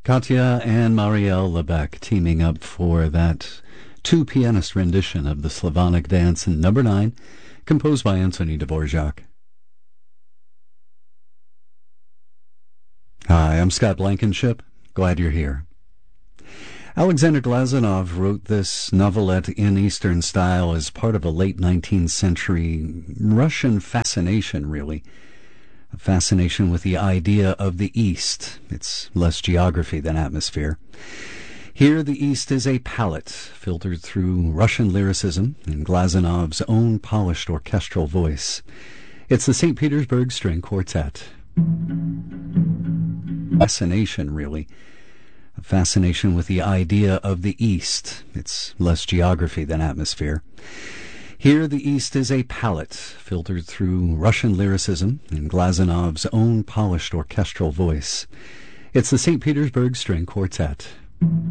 Katya and Marielle Lebec teaming up for that two-pianist rendition of the Slavonic Dance in number 9, composed by Anthony Dvorak. Hi, I'm Scott Blankenship. Glad you're here. Alexander Glazunov wrote this novelette in Eastern style as part of a late 19th century Russian fascination, really. A fascination with the idea of the East. It's less geography than atmosphere. Here the East is a palette filtered through Russian lyricism in Glazunov's own polished orchestral voice. It's the St. Petersburg String Quartet. Fascination, really. A fascination with the idea of the East. It's less geography than atmosphere. Here the East is a palette filtered through Russian lyricism in Glazunov's own polished orchestral voice. It's the St. Petersburg String Quartet.